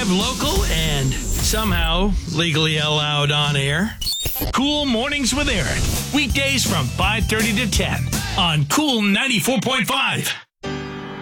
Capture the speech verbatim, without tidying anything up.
Live, local, and somehow legally allowed on air. Cool Mornings with Aaron. Weekdays from five thirty to ten on Cool ninety-four point five.